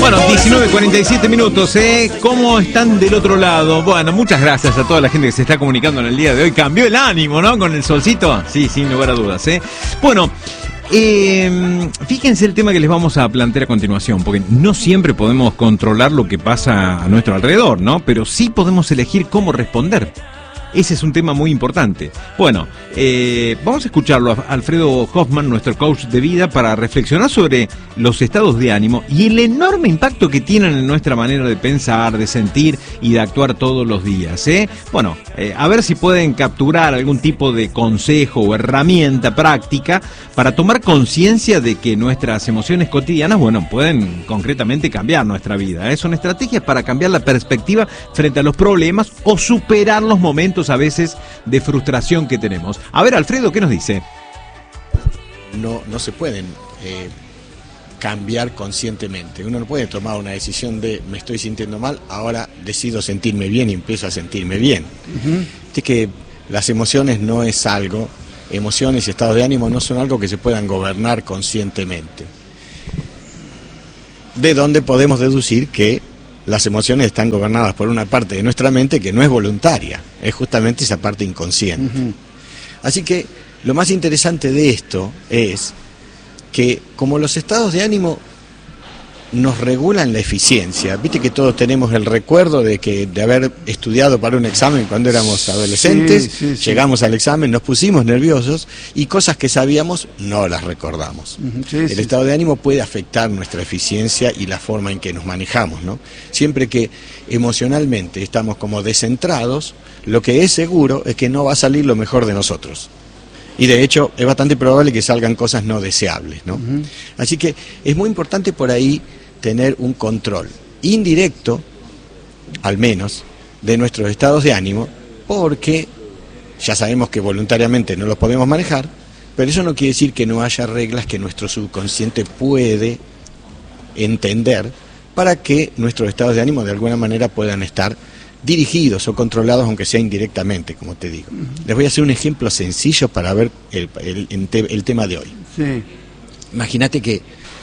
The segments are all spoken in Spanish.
Bueno, 19:47 minutos, ¿eh? ¿Cómo están del otro lado? Bueno, muchas gracias a toda la gente que se está comunicando en el día de hoy. Cambió el ánimo, ¿no? Con el solcito. Sí, sin lugar a dudas, ¿eh? Bueno, fíjense el tema que les vamos a plantear a continuación, porque no siempre podemos controlar lo que pasa a nuestro alrededor, ¿no? Pero sí podemos elegir cómo responder. Ese es un tema muy importante. Bueno, vamos a escucharlo a Alfredo Hoffman, nuestro coach de vida, para reflexionar sobre los estados de ánimo y el enorme impacto que tienen en nuestra manera de pensar, de sentir y de actuar todos los días, ¿eh? Bueno, a ver si pueden capturar algún tipo de consejo o herramienta práctica para tomar conciencia de que nuestras emociones cotidianas, bueno, pueden concretamente cambiar nuestra vida, ¿eh? Son estrategias para cambiar la perspectiva frente a los problemas o superar los momentos a veces de frustración que tenemos. A ver, Alfredo, ¿qué nos dice? No se pueden cambiar conscientemente. Uno no puede tomar una decisión de me estoy sintiendo mal, ahora decido sentirme bien y empiezo a sentirme bien. Es que las emociones no es algo, emociones y estados de ánimo no son algo que se puedan gobernar conscientemente. De donde podemos deducir que las emociones están gobernadas por una parte de nuestra mente que no es voluntaria, es justamente esa parte inconsciente. Así que lo más interesante de esto es que como los estados de ánimo nos regulan la eficiencia, viste que todos tenemos el recuerdo de haber estudiado para un examen cuando éramos adolescentes, sí. Llegamos al examen, nos pusimos nerviosos y cosas que sabíamos no las recordamos. El estado de ánimo puede afectar nuestra eficiencia y la forma en que nos manejamos, ¿no? Siempre que emocionalmente estamos como descentrados, lo que es seguro es que no va a salir lo mejor de nosotros. Y de hecho es bastante probable que salgan cosas no deseables, ¿no? Así que es muy importante por ahí tener un control indirecto, al menos, de nuestros estados de ánimo, porque ya sabemos que voluntariamente no los podemos manejar, pero eso no quiere decir que no haya reglas que nuestro subconsciente puede entender para que nuestros estados de ánimo de alguna manera puedan estar dirigidos o controlados, aunque sea indirectamente, como te digo. Les voy a hacer un ejemplo sencillo para ver el tema de hoy. Sí. Imagínate que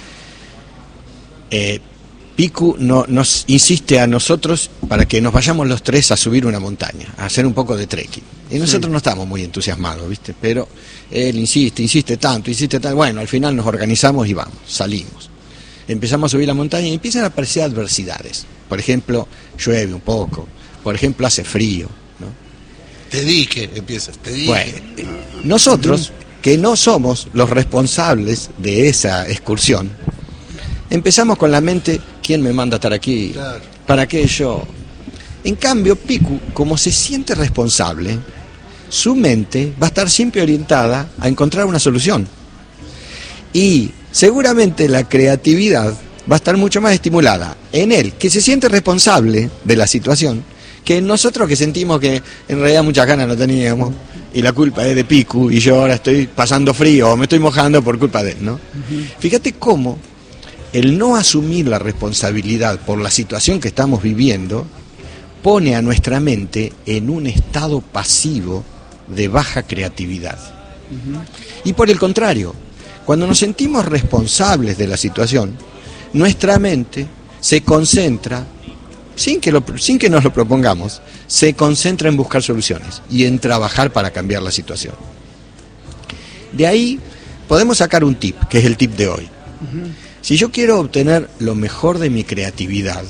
Piku nos insiste a nosotros para que nos vayamos los tres a subir una montaña, a hacer un poco de trekking. Y nosotros no estamos muy entusiasmados, ¿viste? Pero él insiste tanto, bueno, al final nos organizamos y vamos, salimos. Empezamos a subir la montaña y empiezan a aparecer adversidades. Por ejemplo, llueve un poco. Por ejemplo, hace frío, ¿no? Te dije. Bueno, nosotros, que no somos los responsables de esa excursión, empezamos con la mente, ¿quién me manda a estar aquí? Claro. ¿Para qué yo? En cambio, Piku, como se siente responsable, su mente va a estar siempre orientada a encontrar una solución. Y seguramente la creatividad va a estar mucho más estimulada en él, que se siente responsable de la situación, que en nosotros que sentimos que en realidad muchas ganas no teníamos y la culpa es de Piku y yo ahora estoy pasando frío o me estoy mojando por culpa de él, ¿no? Fíjate cómo el no asumir la responsabilidad por la situación que estamos viviendo pone a nuestra mente en un estado pasivo de baja creatividad. Y por el contrario, cuando nos sentimos responsables de la situación, nuestra mente se concentra, sin que nos lo propongamos, se concentra en buscar soluciones y en trabajar para cambiar la situación. De ahí podemos sacar un tip, que es el tip de hoy. Si yo quiero obtener lo mejor de mi creatividad,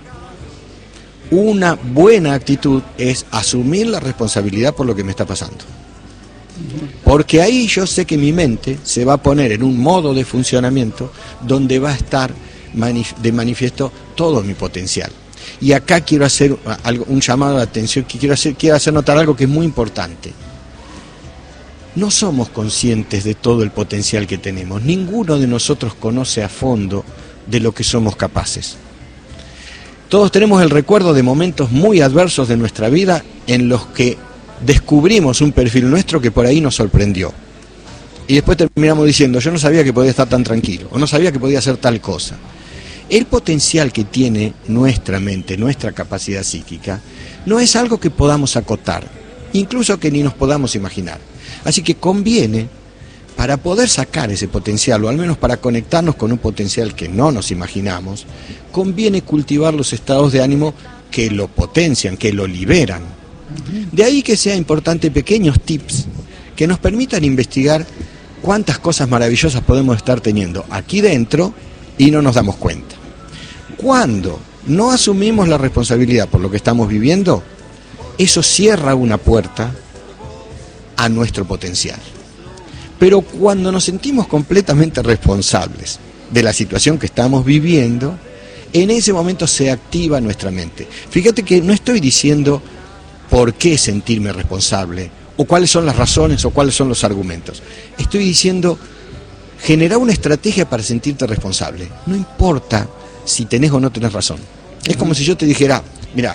una buena actitud es asumir la responsabilidad por lo que me está pasando. Porque ahí yo sé que mi mente se va a poner en un modo de funcionamiento donde va a estar de manifiesto todo mi potencial. Y acá quiero hacer un llamado de atención, quiero hacer notar algo que es muy importante. No somos conscientes de todo el potencial que tenemos. Ninguno de nosotros conoce a fondo de lo que somos capaces. Todos tenemos el recuerdo de momentos muy adversos de nuestra vida en los que descubrimos un perfil nuestro que por ahí nos sorprendió. Y después terminamos diciendo, yo no sabía que podía estar tan tranquilo, o no sabía que podía hacer tal cosa. El potencial que tiene nuestra mente, nuestra capacidad psíquica, no es algo que podamos acotar, incluso que ni nos podamos imaginar. Así que conviene para poder sacar ese potencial, o al menos para conectarnos con un potencial que no nos imaginamos, conviene cultivar los estados de ánimo que lo potencian, que lo liberan. De ahí que sea importante pequeños tips que nos permitan investigar cuántas cosas maravillosas podemos estar teniendo aquí dentro y no nos damos cuenta. Cuando no asumimos la responsabilidad por lo que estamos viviendo, eso cierra una puerta a nuestro potencial. Pero cuando nos sentimos completamente responsables de la situación que estamos viviendo, en ese momento se activa nuestra mente. Fíjate que no estoy diciendo por qué sentirme responsable, o cuáles son las razones, o cuáles son los argumentos. Estoy diciendo, generar una estrategia para sentirte responsable. No importa si tenés o no tenés razón. Es como si yo te dijera, mira,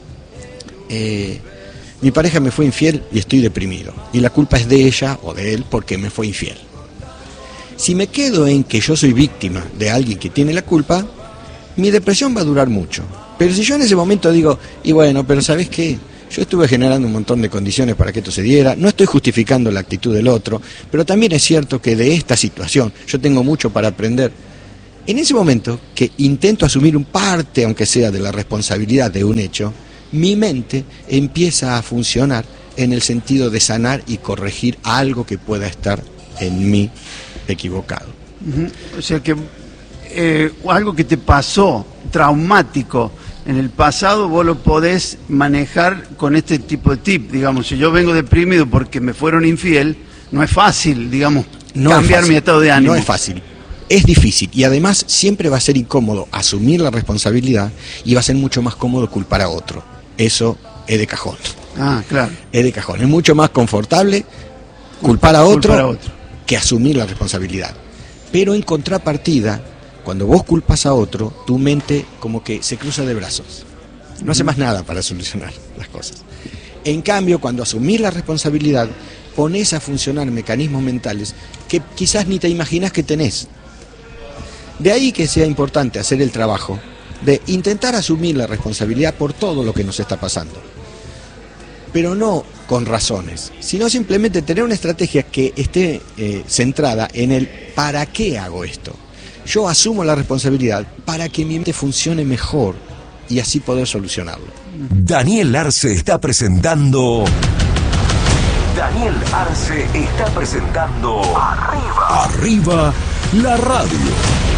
mi pareja me fue infiel y estoy deprimido, y la culpa es de ella o de él porque me fue infiel. Si me quedo en que yo soy víctima de alguien que tiene la culpa, mi depresión va a durar mucho. Pero si yo en ese momento digo, y bueno, pero ¿sabes qué? Yo estuve generando un montón de condiciones para que esto se diera, no estoy justificando la actitud del otro, pero también es cierto que de esta situación yo tengo mucho para aprender. En ese momento que intento asumir un parte, aunque sea de la responsabilidad de un hecho, mi mente empieza a funcionar en el sentido de sanar y corregir algo que pueda estar en mí equivocado. O sea que algo que te pasó traumático en el pasado, vos lo podés manejar con este tipo de tip. Digamos, si yo vengo deprimido porque me fueron infiel, no es fácil, digamos, cambiar mi estado de ánimo. No es fácil. Es difícil, y además siempre va a ser incómodo asumir la responsabilidad, y va a ser mucho más cómodo culpar a otro. Eso es de cajón. Ah, claro. Es de cajón. Es mucho más confortable culpar a otro que asumir la responsabilidad. Pero en contrapartida, cuando vos culpas a otro, tu mente como que se cruza de brazos. No hace más nada para solucionar las cosas. En cambio, cuando asumís la responsabilidad, ponés a funcionar mecanismos mentales que quizás ni te imaginas que tenés. De ahí que sea importante hacer el trabajo de intentar asumir la responsabilidad por todo lo que nos está pasando. Pero no con razones, sino simplemente tener una estrategia que esté centrada en el ¿para qué hago esto? Yo asumo la responsabilidad para que mi mente funcione mejor y así poder solucionarlo. Daniel Arce está presentando... Daniel Arce está presentando... Arriba la radio.